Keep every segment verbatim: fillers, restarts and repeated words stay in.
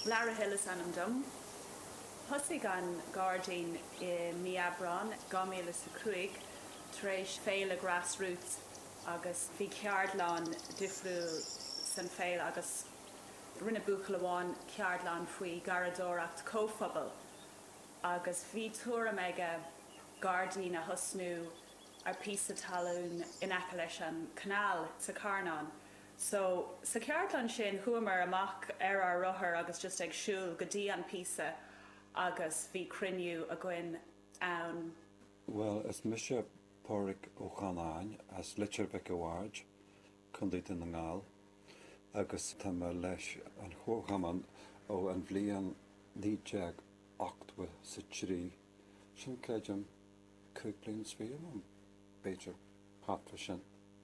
Lara Hillis anam dum. Husig an Guardian i Miabron, Gomila sa Cruig, Tresh Féile Grassroots, agus Bhí Ceardlán difriúil san féil agus rinne buchalaháin Ceardlán faoi Garadóracht cóphobal, agus Bhí túra mega Guardian a husnú ar písa talún in aice leis an canal sa Carnán. So sa Ceardlán sin thuamar amach ar ar rothair agus just ag siúil go dtí an písa agus bhí criniú a gcuin ann. Well, is Misha Porrick O'Chanán as litir bec awarj, condit in the ngal, agus tamar leis an chóchaman ó an bhliain ní deag ochtwa sa trí, sin creidim cúplainn svíam an beidir hatfa sin.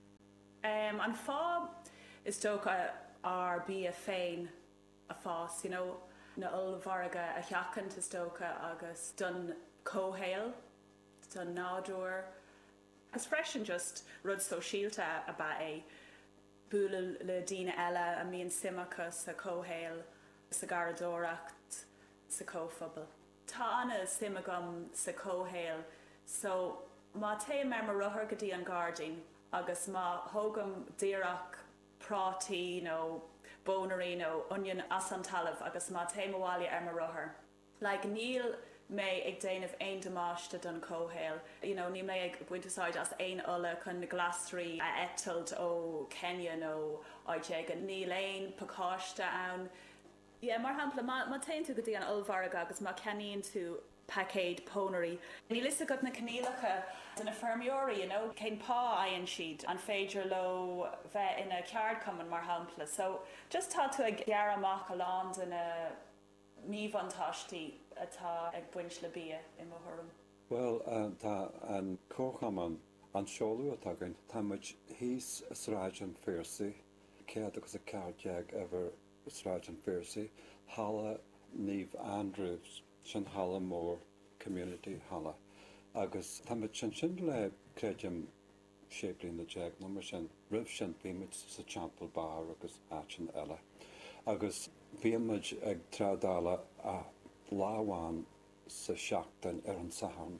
Um, an fá is tóca ar bí a féin a fás, you know, na ulmharga a cheachant is tóca agus dun cóhéil, dun nádúir, agus freisin just rud so síalta a ba é búla le dína eile a míon simachas sa cóhéil, sa Garadóracht, sa cóphobal. Tá anna simagam sa cóhéil, so má té me mar rothair go dtí an Guardian, agus má thógam díreach prátaí nó bónarí nó onion as an talamh agus má té mháile ar mar rothair. Like níl mé ag déanamh aon damáiste don cóhéil. You know, ní mé ag buinteáid as aon ulla chun na glasrií a etalt ó Kenya nó áide an níl aon pacáiste ann. Yeah, mar hampla má má tain tú go dtí an ulmharga agus má ceaníonn tú pacéid pónarí. Ní lisa go na canílacha in a fermióí, you know, cén pá aon siad an féidir lo bheith ina ceard cuman mar hampla. So just tá tú ag gear amach a lán in a míhantáistí atá ag buint le bia i mthuram. Well, uh, tá an cóchaman an seolú atá gain, tá muid hís sráid an férsaí, céad agus a ceardeag ever sráid an férsaí, Hala Níomh Andrews, sin Hala Mór Community Hala. Agus tá muid sin sin le creidim séblin na deag, nó mar sin rih sin bhíimiid sa Champel Bar agus áitin eile. Agus bhíimiid ag trádála a láháin sa seachtain ar an sahan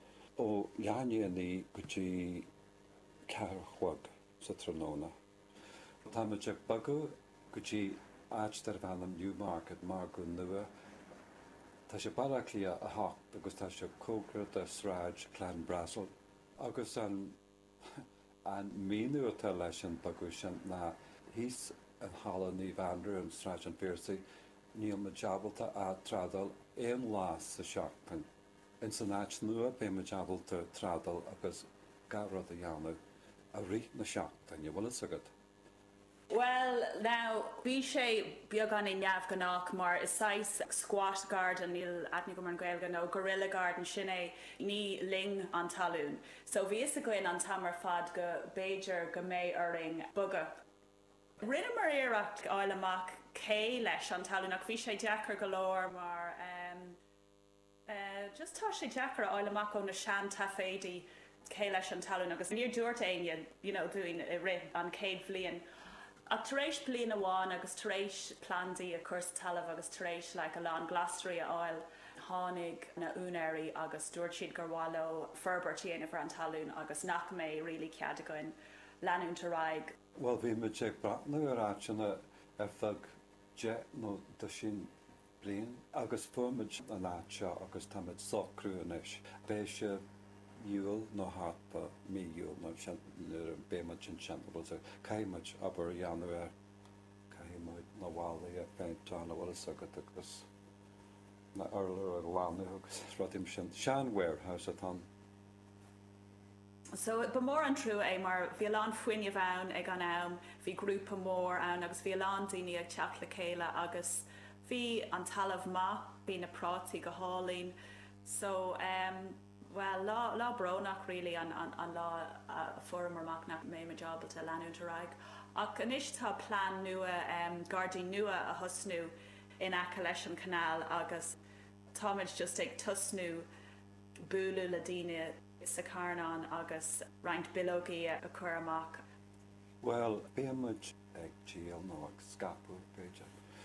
ó leanaí go dtí ceithre chuig sa Tróna. Tá muid ag bagú go dtí áitir bheanam Newmarket mar go nua. Tá sé baraclia a hacht agus tá sé cógra de sráid Clan Brasil. Agus an an míú atá leis an bagú sin na hís an Hala Níomh Andrews an sráid an férsaí, níl me jabalta a trádal éon lás sa seachtain. In san áit nua bé me jabalta trádal agus garrad a dheanú a rí na seachtain, you bhfuil agad? Well, now, bhí sé beag an in neamh gnách mar is sais squash garden níl aithne go mar an Gaeilge nó gorilla garden sin é ní ling an talún. So bhí is a goin an tamar fad go Beiger go mé uring buga. Rinne mar éireacht áil amach cé leis an talún ach bhí sé deachar go leor mar um, uh, just tá sé deachar áil amach ó na sean taféidí cé leis an talún agus níor dúirt aine, you know, doing a rih an céad bhliain. Ach taréis blian amháin agus taréis plandaí a chus talamh agus taréis le a lán glasrií a áil tháinig na únéirí agus dúirt siad gur bháiló ferbertí ana bhar an talún agus nach mé rilí cead a goin leanúnta raig. Well, bhí me ag bratna ar áitina ar fug je nó do sin blian agus fuimiid an áit seo agus táid socrúis. Béis se Yule no harpa me Yule no chan no béimiid sin champions caiimiid aber Januar caiimiid na bhála a féintána bhfuil agad agus na urlar a bhána agus rudim sin seanhhair how sa tan. So ba mór an trú é mar bhí an foioine bhain ag an am, bhí grúpa mór an agus bhí an daoine ag teach le céile agus bhí an talamh ma bí na prátaí go hálín. So um, well, lá lá brónach really an an an lá uh, fórum amach nach mé ma jobbalta leanúnta raig. Ach anis tá plán nua um, Guardian nua a husnú in aice leis an canal agus táid just ag tusnú búlú le daoine sa Carnán agus roinnt bilógaí a chur amach. Well, béimiid ag díal nó ag scapú Beidir.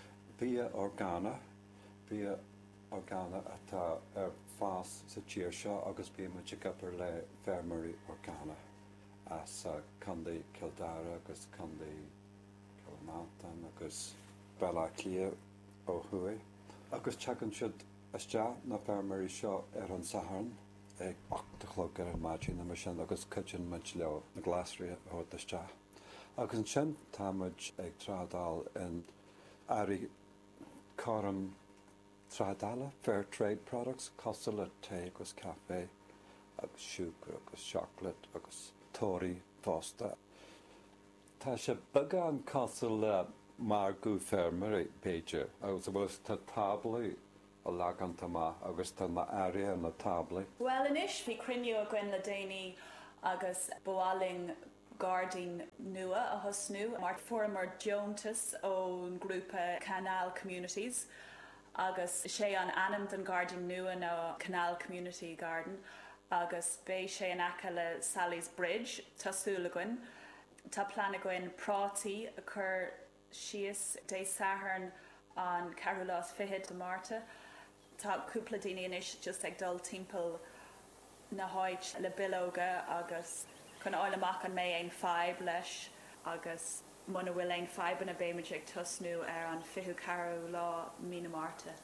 bí orgána, bí orgána atá ar fás sa tíir seo agus bí muid gapar le fermarí orgána as Condaí Kildare agus Condaí Kilmantan agus Ballaclia ó Huaigh. Agus teagann siad isteach na fermarí seo ar an saharn ag ochtalog ar an maidin na mar sin agus cuideann muid leo na glasrí ó isteach. Agus an sin tá muid ag trádal in airí carm Tradala, fair trade products, costal le té agus café, agus siúcar agus chocolate agus tóirí fásta. Tá sé baga an costal le mar go fermarí Beiidir, agus bhfuil tá tablaí a laganta má agus tá na áire na tablaí. Well, inis bhí crinniú a gin le déanaí agus bháling Gardaí nua a thosnú, mar formar Joantas ón grúpa Canal Communities, agus sé an anam den Gardaí nua nó Canal Community Garden, agus bé sé an aice le Sally's Bridge, tásúlagan. Tá plan agoin prátaí a chur síos dé saharn an Carolás fihead de Marta. Tá cúpla daoine inis just ag dul timpeall na háid le bilóga agus chun áil amach an mé ein five leis agus muna bhfuil ein five na béimiid ag tusnú ar an fiú carú lá mína Marta.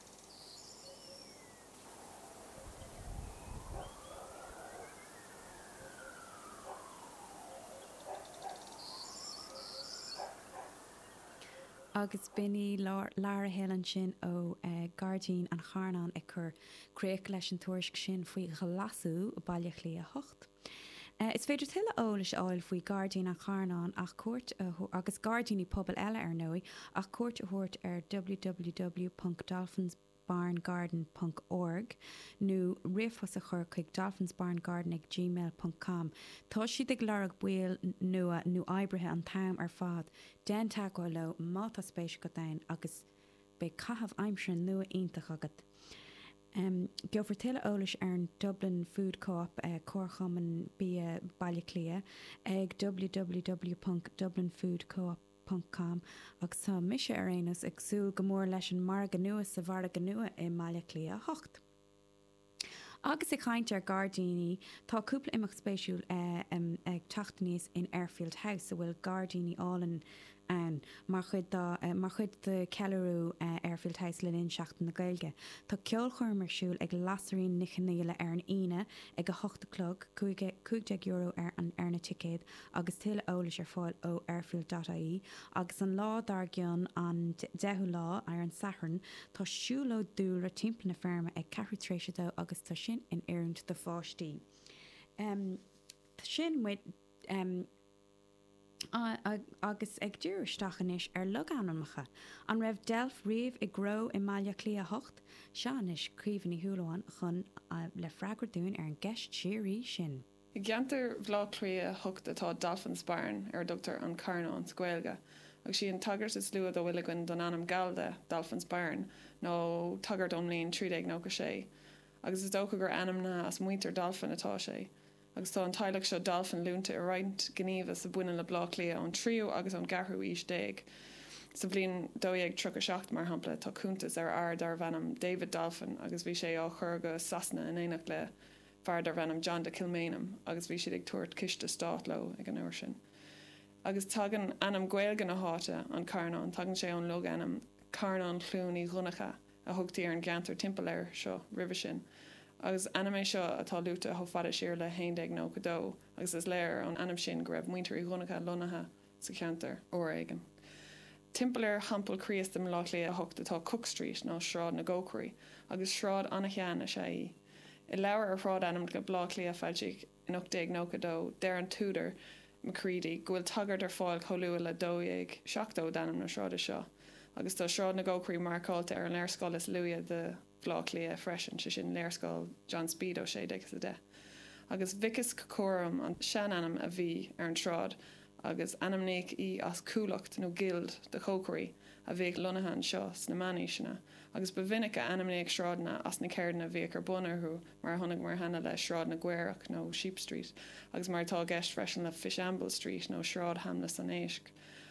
Agus bini Lara Hélan sin ó Gardaí an Charnán ag chur créic leis an tuairisc sin faoi glasú bailach lí a hocht. Uh, is féidir tuile ólas áil faoi Gardaí an Charnán ach cuairt uh, agus Gardaí pobal eile ar nói ach cuairt a thuirt ar w w w dot dolphins barn garden dot org nó rifos a chur chuig dolphinsbarngarden ag gmail dot com. Tá siad ag lerag buil nua nó aibrithe an tam ar fad den tagáil le mátá spéis go dain agus be caithfh aimsir nua ionintach agat. Um, Geofar tuile ólas ar an Dublin Food Co-op uh, cóirchaman bí uh, bailaclia ag w w w dot dublin food co op dot com agus tá mise ar aonas ag súil go mór leis an mar ganua sa bhar ganua i bailaclia hocht. Agus ag chaint ar Gardaí tá cúpla imach spéisiúil uh, um, ag tachtaníos in Airfield House a bhfuil Gardaí álan an mar chud uh, mar chud de Celarú uh, Airfield House le linn seachtain na Gaeilge. Tá ceol chuirmarsúil ag lasarín nichanéile ar an ine ag a hochtaclog cúig euro ar an airna ticéad agus tuile ólas ar fáil ó airfield dot I E agus an lá dar gcionn an dehu lá ar an saharn tá siúló dúil a timp na ferma ag ceithritréisiadó agus tá sin in éirint de fáistí. Um, tá sin muid um, Uh, ag, agus ag dúirstachan ar loganamacha. An raibh delf riamh i gro i maiile clia hocht, seanis críomhaní thuúlaáin chun uh, le freigar dún ar an gceist sirí sin. I gceantar bhlá clia hocht atá Dolphins Barn ar dugtar an Carnán Scuilga, agus sí an tagart is luad ó bhfuil gon don anam galda Dolphins Barn nó tagart omlíonn trídeag nó go sé. Agus is dócha gur anamna as muinter dolphin atá sé. Agus tá an taileach seo dolphin lúnta i roiint gníomh sa buine le blá lia an tríú agus an garthú is déag. Sa bblin dóag tro a seacht mar hampla tá cúntas ar air dar bhanam David Dolphin agus bhí sé á chur go sasna in éanaach le fear dar bhanam John de Kilmainham agus bhí siad ag tuairt ciste státló ag an uair sin. Agus tagan anam Gaeilge na háta an Carnán, tagan sé an log anam Carnán clúnaí runacha a thugtaí ar an gceantar timpplair seo ribh sin. Agus anime seo atá luúta ho fada siar le héindeag nó go dó, agus is léir an anam sin go raibh muinterí runacha lonathe sa cheantar ó aigen. Timpplair hampel críos dem lália a hocht atá Cook Street nó Shráid na Gocraí, agus Shráid anna chean a sé. I leabhar ar frád anam go blá lia fáilteach in ochtéag nó go dó, déir an túidir Macready go bhfuil tagart ar fáil choúil le dóag seachtó danam na Shráide seo. Agus tá Shráid na Gocraí marcáilte ar an léirscoil is luia de blá lia freisin se sin léirscoil John Speed ó sé degus a de. Agus vicus córam an sean anam a bhí ar an Shráid, agus anamnéic í as cúlacht nó guild de chócarí a bhíh lonathan seo sna maní sinna, agus ba vinnice anamnéic Shráidna as na ceirna bhíh ar bunarthú mar tháinig mar hena le Shráid na Gcuireach nó Sheep Street, agus mar tá gceist freisin le Fishamble Street nó Shráid Hamlas an éisc.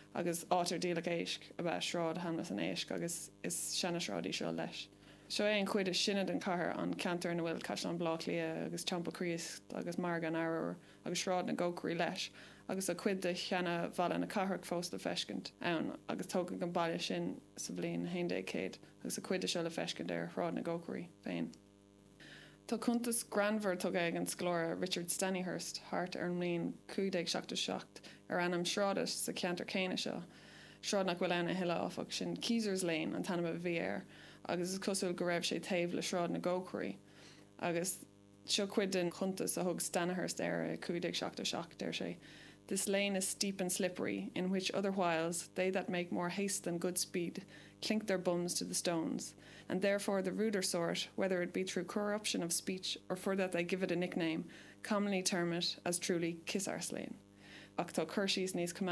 agus átar díla éisc a bheith sráid Hamlet an éisc agus is sena sráidí seo leis. Seo é an chuid is sinad an cathair an cantar na bhfuil caiis an blá lia agus teampa críos agus mar an áir agus sráid na gócarí leis agus a cuid de cheanna bhela na cathair fósta feiscint ann agus tógadh an baile sin sa bblion haondé céad agus a cuid seo le feiscint ar sráid na gócarí féin. Tá chuntas Granver tug ag an sclóra Richard Stanihurst hart ar an mlíon cúdaigh seachta seacht ar anam srádas sa ceantar céine seo. Sráid nach bhfuil anna hiile áfach sin Keezers Lane an tanna bhí air agus is cosúil go raibh sé taobh le sráid na gócarí agus seo cuid den chuntas a thug Stanihurst ar a cúdaigh seachta seacht ar sé. This lane is steep and slippery, in which other whiles they that make more haste than good speed clink their bums to the stones, and therefore the ruder sort, whether it be through corruption of speech or for that they give it a nickname, commonly term it as truly Kiss Arse Lane. Ach tá cuirsís níos